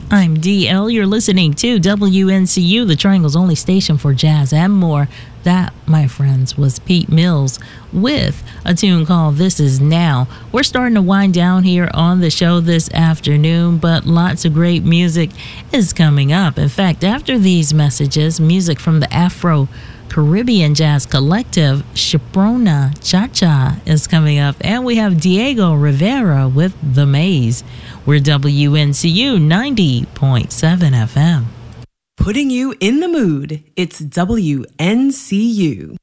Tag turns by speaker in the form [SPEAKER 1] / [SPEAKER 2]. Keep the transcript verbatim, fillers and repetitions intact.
[SPEAKER 1] I'm D L. You're listening to W N C U, the Triangle's only station for jazz and more. That, my friends, was Pete Mills with a tune called This Is Now. We're starting to wind down here on the show this afternoon, but lots of great music is coming up. In fact, after these messages, music from the Afro Caribbean Jazz Collective, Shiprona Cha-Cha, is coming up, and we have Diego Rivera with The Maze. We're W N C U ninety point seven F M.
[SPEAKER 2] Putting you in the mood, it's W N C U.